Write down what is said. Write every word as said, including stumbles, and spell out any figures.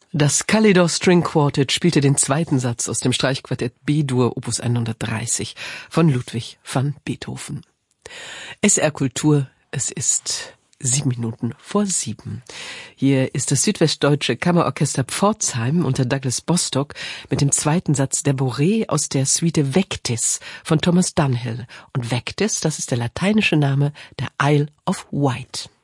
Das Kalidor String Quartet spielte den zweiten Satz aus dem Streichquartett B-Dur Opus hundertdreißig von Ludwig van Beethoven. S R Kultur, es ist sieben Minuten vor sieben. Hier ist das Südwestdeutsche Kammerorchester Pforzheim unter Douglas Bostock mit dem zweiten Satz der Bourrée aus der Suite Vectis von Thomas Dunhill. Und Vectis, das ist der lateinische Name der Isle of Wight.